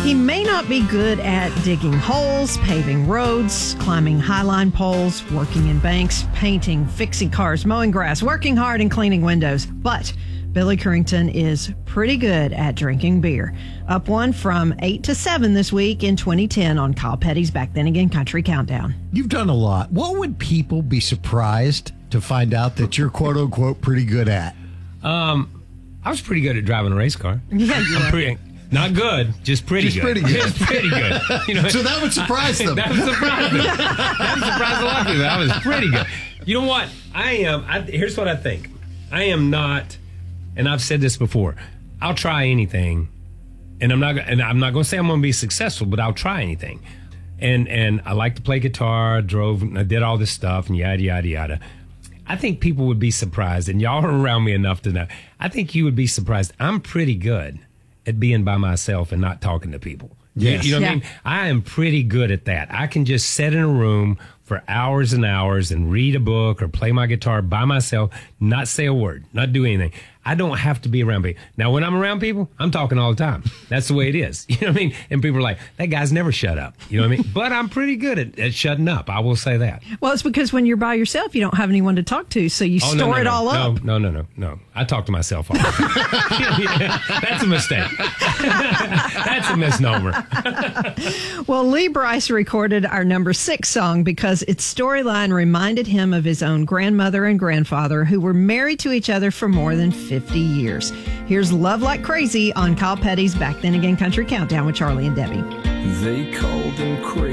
He may not be good at digging holes, paving roads, climbing highline poles, working in banks, painting, fixing cars, mowing grass, working hard, and cleaning windows. But Billy Currington is pretty good at drinking beer. Up one from 8 to 7 this week in 2010 on Kyle Petty's Back Then Again Country Countdown. You've done a lot. What would people be surprised to find out that you're quote unquote pretty good at? I was pretty good at driving a race car. Yeah, you are. Not good, just pretty good. Just pretty good. You know, so that would surprise them. That would surprise them. That would surprise a lot of people. I was pretty good. You know what? Here's what I think. I am not, and I've said this before, I'll try anything, and I'm not going to say I'm going to be successful, but I'll try anything. And I like to play guitar, I did all this stuff, and yada, yada, yada. I think people would be surprised, and y'all are around me enough to know. I think you would be surprised. I'm pretty good at being by myself and not talking to people. Yes. You know what I mean? I am pretty good at that. I can just sit in a room for hours and hours and read a book or play my guitar by myself, not say a word, not do anything. I don't have to be around people. Now, when I'm around people, I'm talking all the time. That's the way it is. You know what I mean? And people are like, that guy's never shut up. You know what I mean? But I'm pretty good at shutting up. I will say that. Well, it's because when you're by yourself, you don't have anyone to talk to, so you store it all up. No. I talk to myself all the time. That's a mistake. That's a misnomer. Well, Lee Brice recorded our number 6 song because its storyline reminded him of his own grandmother and grandfather who were married to each other for more than 50 years. Here's Love Like Crazy on Kyle Petty's Back Then Again Country Countdown with Charlie and Debbie. They called him crazy.